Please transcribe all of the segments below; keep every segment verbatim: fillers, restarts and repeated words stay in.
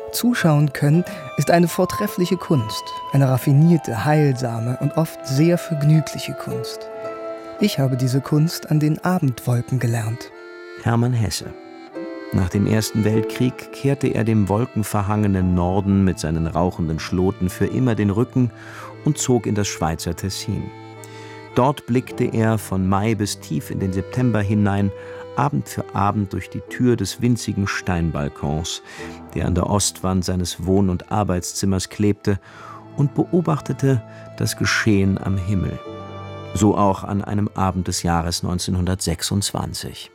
Zuschauen können ist eine vortreffliche Kunst, eine raffinierte, heilsame und oft sehr vergnügliche Kunst. Ich habe diese Kunst an den Abendwolken gelernt. Hermann Hesse. Nach dem Ersten Weltkrieg kehrte er dem wolkenverhangenen Norden mit seinen rauchenden Schloten für immer den Rücken und zog in das Schweizer Tessin. Dort blickte er von Mai bis tief in den September hinein, Abend für Abend durch die Tür des winzigen Steinbalkons, der an der Ostwand seines Wohn- und Arbeitszimmers klebte, und beobachtete das Geschehen am Himmel. So auch an einem Abend des Jahres neunzehnhundertsechsundzwanzig.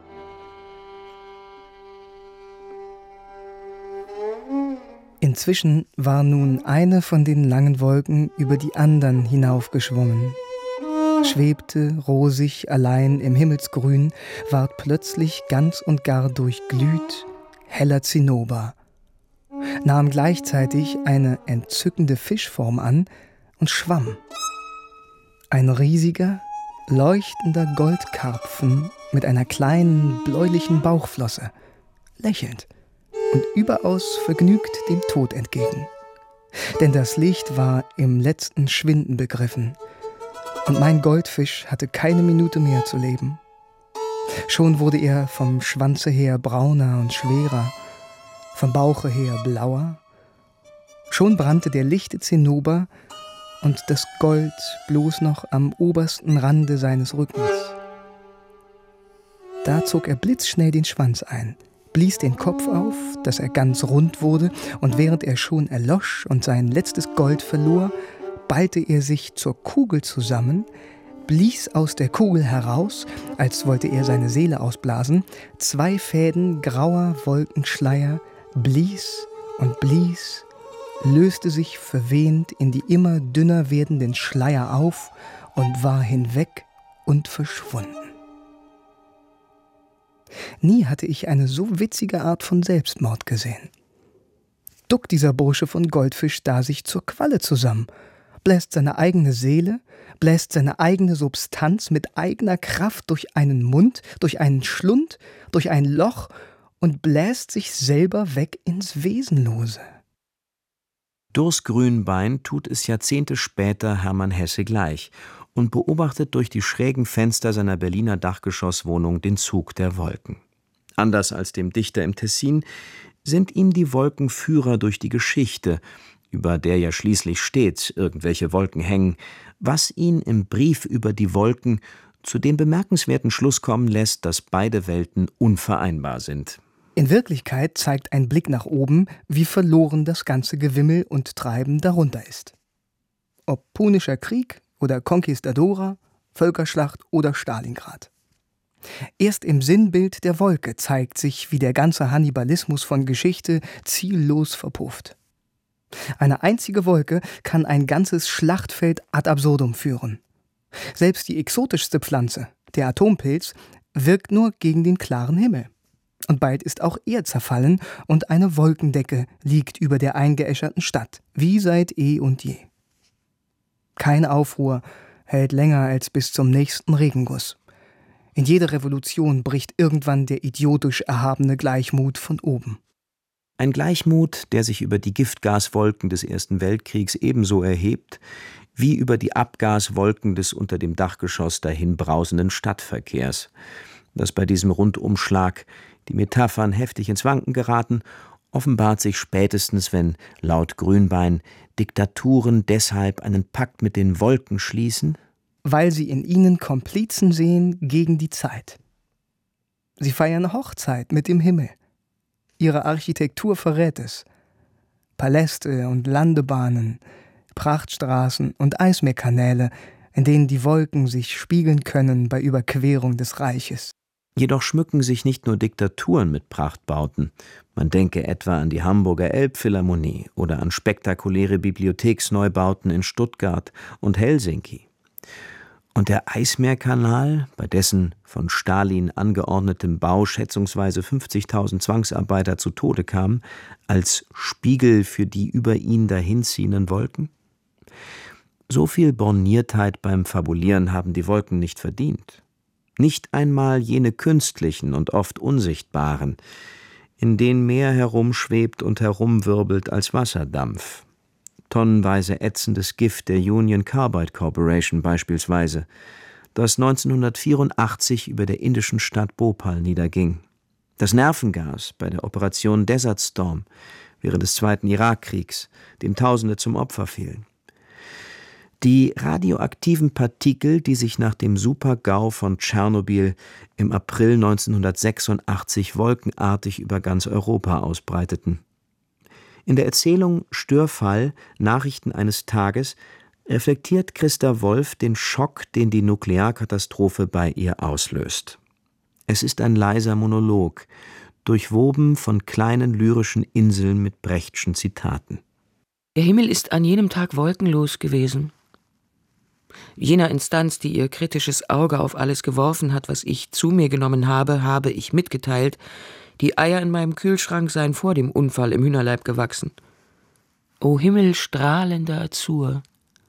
Inzwischen war nun eine von den langen Wolken über die anderen hinaufgeschwommen. Schwebte rosig allein im Himmelsgrün, ward plötzlich ganz und gar durchglüht, heller Zinnober, nahm gleichzeitig eine entzückende Fischform an und schwamm. Ein riesiger, leuchtender Goldkarpfen mit einer kleinen, bläulichen Bauchflosse, lächelnd und überaus vergnügt dem Tod entgegen. Denn das Licht war im letzten Schwinden begriffen, und mein Goldfisch hatte keine Minute mehr zu leben. Schon wurde er vom Schwanze her brauner und schwerer, vom Bauche her blauer. Schon brannte der lichte Zinnober und das Gold bloß noch am obersten Rande seines Rückens. Da zog er blitzschnell den Schwanz ein, blies den Kopf auf, dass er ganz rund wurde, und während er schon erlosch und sein letztes Gold verlor, ballte er sich zur Kugel zusammen, blies aus der Kugel heraus, als wollte er seine Seele ausblasen, zwei Fäden grauer Wolkenschleier, blies und blies, löste sich verwehend in die immer dünner werdenden Schleier auf und war hinweg und verschwunden. Nie hatte ich eine so witzige Art von Selbstmord gesehen. Duckt dieser Bursche von Goldfisch da sich zur Qualle zusammen, bläst seine eigene Seele, bläst seine eigene Substanz mit eigener Kraft durch einen Mund, durch einen Schlund, durch ein Loch und bläst sich selber weg ins Wesenlose. Durchs Grünbein tut es Jahrzehnte später Hermann Hesse gleich und beobachtet durch die schrägen Fenster seiner Berliner Dachgeschosswohnung den Zug der Wolken. Anders als dem Dichter im Tessin sind ihm die Wolken Führer durch die Geschichte, über der ja schließlich stets irgendwelche Wolken hängen, was ihn im Brief über die Wolken zu dem bemerkenswerten Schluss kommen lässt, dass beide Welten unvereinbar sind. In Wirklichkeit zeigt ein Blick nach oben, wie verloren das ganze Gewimmel und Treiben darunter ist. Ob Punischer Krieg oder Conquistadora, Völkerschlacht oder Stalingrad. Erst im Sinnbild der Wolke zeigt sich, wie der ganze Hannibalismus von Geschichte ziellos verpufft. Eine einzige Wolke kann ein ganzes Schlachtfeld ad absurdum führen. Selbst die exotischste Pflanze, der Atompilz, wirkt nur gegen den klaren Himmel. Und bald ist auch er zerfallen und eine Wolkendecke liegt über der eingeäscherten Stadt, wie seit eh und je. Kein Aufruhr hält länger als bis zum nächsten Regenguss. In jeder Revolution bricht irgendwann der idiotisch erhabene Gleichmut von oben. Ein Gleichmut, der sich über die Giftgaswolken des Ersten Weltkriegs ebenso erhebt, wie über die Abgaswolken des unter dem Dachgeschoss dahinbrausenden Stadtverkehrs. Dass bei diesem Rundumschlag die Metaphern heftig ins Wanken geraten, offenbart sich spätestens, wenn, laut Grünbein, Diktaturen deshalb einen Pakt mit den Wolken schließen, weil sie in ihnen Komplizen sehen gegen die Zeit. Sie feiern Hochzeit mit dem Himmel. Ihre Architektur verrät es. Paläste und Landebahnen, Prachtstraßen und Eismeerkanäle, in denen die Wolken sich spiegeln können bei Überquerung des Reiches. Jedoch schmücken sich nicht nur Diktaturen mit Prachtbauten. Man denke etwa an die Hamburger Elbphilharmonie oder an spektakuläre Bibliotheksneubauten in Stuttgart und Helsinki. Und der Eismeerkanal, bei dessen von Stalin angeordnetem Bau schätzungsweise fünfzigtausend Zwangsarbeiter zu Tode kamen, als Spiegel für die über ihn dahinziehenden Wolken? So viel Borniertheit beim Fabulieren haben die Wolken nicht verdient. Nicht einmal jene künstlichen und oft unsichtbaren. in denen mehr herumschwebt und herumwirbelt als Wasserdampf. Tonnenweise ätzendes Gift der Union Carbide Corporation beispielsweise, das neunzehnhundertvierundachtzig über der indischen Stadt Bhopal niederging. Das Nervengas bei der Operation Desert Storm während des Zweiten Irakkriegs, dem Tausende zum Opfer fielen. Die radioaktiven Partikel, die sich nach dem Super-GAU von Tschernobyl im April neunzehnhundertsechsundachtzig wolkenartig über ganz Europa ausbreiteten. In der Erzählung Störfall – Nachrichten eines Tages reflektiert Christa Wolf den Schock, den die Nuklearkatastrophe bei ihr auslöst. Es ist ein leiser Monolog, durchwoben von kleinen lyrischen Inseln mit Brechtschen Zitaten. Der Himmel ist an jenem Tag wolkenlos gewesen. Jener Instanz, die ihr kritisches Auge auf alles geworfen hat, was ich zu mir genommen habe, habe ich mitgeteilt, die Eier in meinem Kühlschrank seien vor dem Unfall im Hühnerleib gewachsen. O Himmel strahlender Azur!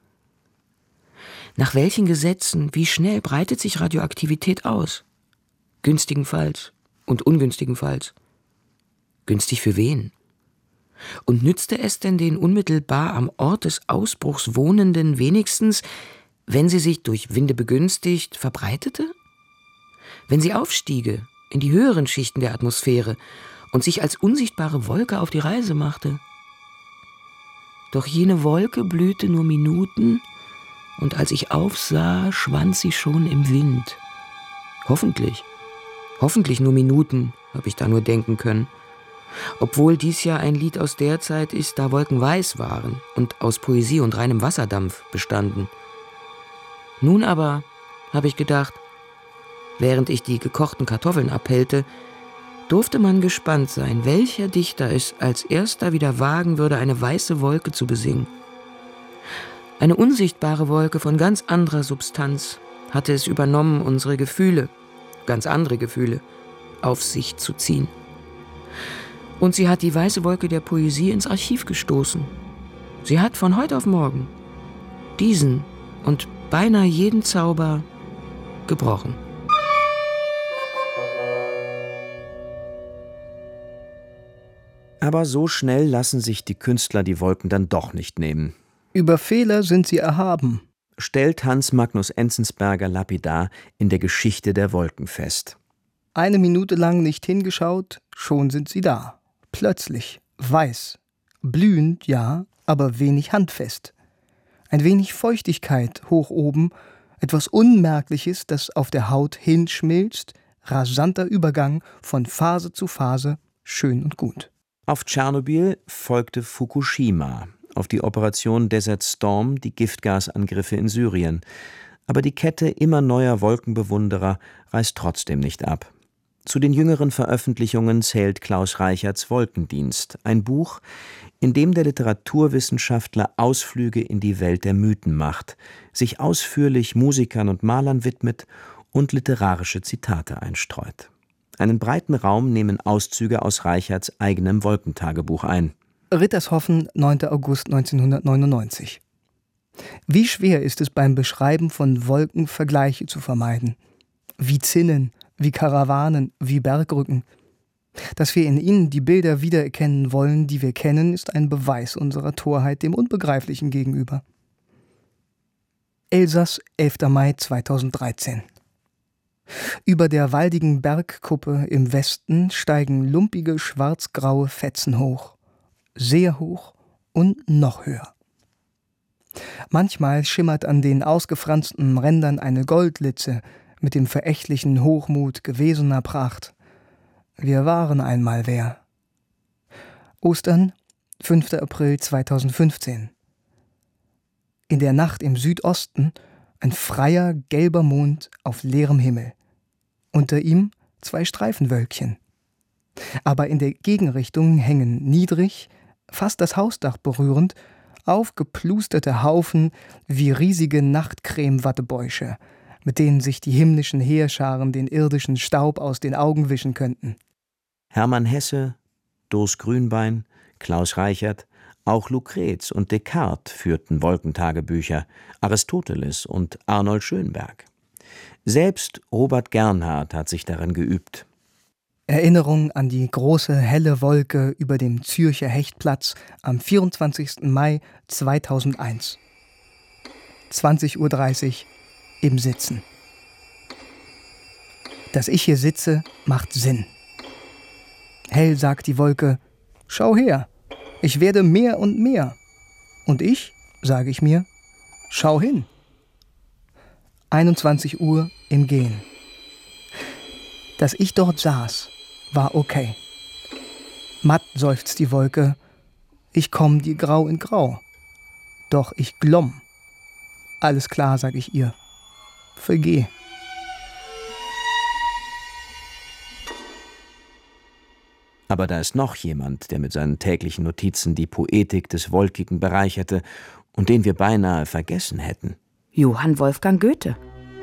Nach welchen Gesetzen, wie schnell breitet sich Radioaktivität aus? Günstigenfalls und ungünstigenfalls. Günstig für wen? Und nützte es denn den unmittelbar am Ort des Ausbruchs Wohnenden wenigstens, wenn sie sich durch Winde begünstigt verbreitete? Wenn sie aufstiege in die höheren Schichten der Atmosphäre und sich als unsichtbare Wolke auf die Reise machte? Doch jene Wolke blühte nur Minuten, und als ich aufsah, schwand sie schon im Wind. Hoffentlich, hoffentlich nur Minuten, habe ich da nur denken können. Obwohl dies ja ein Lied aus der Zeit ist, da Wolken weiß waren und aus Poesie und reinem Wasserdampf bestanden. Nun aber, habe ich gedacht, während ich die gekochten Kartoffeln abhellte, durfte man gespannt sein, welcher Dichter es als erster wieder wagen würde, eine weiße Wolke zu besingen. Eine unsichtbare Wolke von ganz anderer Substanz hatte es übernommen, unsere Gefühle, ganz andere Gefühle, auf sich zu ziehen. Und sie hat die weiße Wolke der Poesie ins Archiv gestoßen. Sie hat von heute auf morgen diesen und beinahe jeden Zauber gebrochen. Aber so schnell lassen sich die Künstler die Wolken dann doch nicht nehmen. Über Fehler sind sie erhaben, stellt Hans Magnus Enzensberger lapidar in der Geschichte der Wolken fest. Eine Minute lang nicht hingeschaut, schon sind sie da. Plötzlich, weiß, blühend, ja, aber wenig handfest. Ein wenig Feuchtigkeit hoch oben, etwas Unmerkliches, das auf der Haut hinschmilzt, rasanter Übergang von Phase zu Phase, schön und gut. Auf Tschernobyl folgte Fukushima, auf die Operation Desert Storm die Giftgasangriffe in Syrien. Aber die Kette immer neuer Wolkenbewunderer reißt trotzdem nicht ab. Zu den jüngeren Veröffentlichungen zählt Klaus Reicherts Wolkendienst, ein Buch, in dem der Literaturwissenschaftler Ausflüge in die Welt der Mythen macht, sich ausführlich Musikern und Malern widmet und literarische Zitate einstreut. Einen breiten Raum nehmen Auszüge aus Reicherts eigenem Wolkentagebuch ein. Rittershoffen, neunter August neunzehnhundertneunundneunzig. Wie schwer ist es beim Beschreiben von Wolken, Vergleiche zu vermeiden? Wie Zinnen, wie Karawanen, wie Bergrücken. Dass wir in ihnen die Bilder wiedererkennen wollen, die wir kennen, ist ein Beweis unserer Torheit dem Unbegreiflichen gegenüber. Elsass, elfter Mai zweitausenddreizehn. Über der waldigen Bergkuppe im Westen steigen lumpige schwarzgraue Fetzen hoch. Sehr hoch und noch höher. Manchmal schimmert an den ausgefransten Rändern eine Goldlitze mit dem verächtlichen Hochmut gewesener Pracht. Wir waren einmal wer. Ostern, fünfter April zweitausendfünfzehn. In der Nacht im Südosten ein freier, gelber Mond auf leerem Himmel. Unter ihm zwei Streifenwölkchen. Aber in der Gegenrichtung hängen niedrig, fast das Hausdach berührend, aufgeplusterte Haufen wie riesige Nachtcreme-Wattebäusche, mit denen sich die himmlischen Heerscharen den irdischen Staub aus den Augen wischen könnten. Hermann Hesse, Doris Grünbein, Klaus Reichert, auch Lucrez und Descartes führten Wolkentagebücher, Aristoteles und Arnold Schönberg. Selbst Robert Gernhardt hat sich darin geübt. Erinnerung an die große helle Wolke über dem Zürcher Hechtplatz am vierundzwanzigsten Mai zweitausendeins. zwanzig Uhr dreißig im Sitzen. Dass ich hier sitze, macht Sinn. Hell sagt die Wolke, schau her, ich werde mehr und mehr. Und ich, sage ich mir, schau hin. einundzwanzig Uhr im Gehen. Dass ich dort saß, war okay. Matt seufzt die Wolke, ich komm dir grau in grau. Doch ich glomm. Alles klar, sag ich ihr. Vergeh. Aber da ist noch jemand, der mit seinen täglichen Notizen die Poetik des Wolkigen bereicherte und den wir beinahe vergessen hätten. Johann Wolfgang Goethe.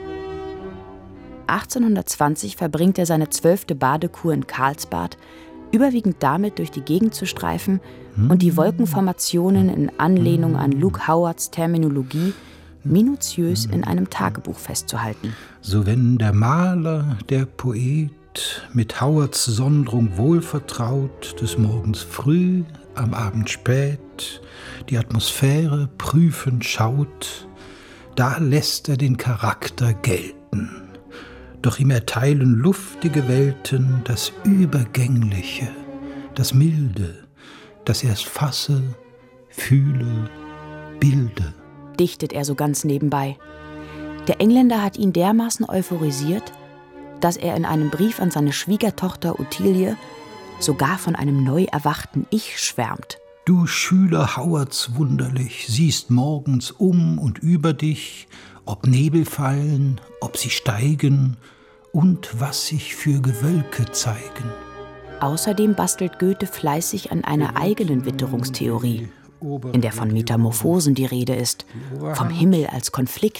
achtzehnhundertzwanzig verbringt er seine zwölfte Badekur in Karlsbad, überwiegend damit, durch die Gegend zu streifen und die Wolkenformationen in Anlehnung an Luke Howards Terminologie minutiös in einem Tagebuch festzuhalten. So wenn der Maler, der Poet, mit Howards Sondrung wohlvertraut, des Morgens früh, am Abend spät, die Atmosphäre prüfend schaut, da lässt er den Charakter gelten. Doch ihm erteilen luftige Welten das Übergängliche, das Milde, das erst fasse, fühle, bilde. Dichtet er so ganz nebenbei. Der Engländer hat ihn dermaßen euphorisiert, dass er in einem Brief an seine Schwiegertochter Ottilie sogar von einem neu erwachten Ich schwärmt. Du Schüler Howards wunderlich, siehst morgens um und über dich, ob Nebel fallen, ob sie steigen und was sich für Gewölke zeigen. Außerdem bastelt Goethe fleißig an einer eigenen Witterungstheorie, in der von Metamorphosen die Rede ist, vom Himmel als Konflikt,